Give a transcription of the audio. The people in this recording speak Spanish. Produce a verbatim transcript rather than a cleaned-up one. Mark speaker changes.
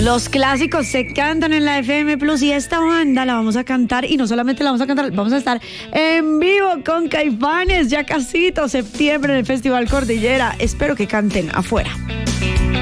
Speaker 1: Los clásicos se cantan en la F M Plus y esta banda la vamos a cantar y no solamente la vamos a cantar, vamos a estar en vivo con Caifanes ya casito septiembre en el Festival Cordillera. Espero que canten afuera.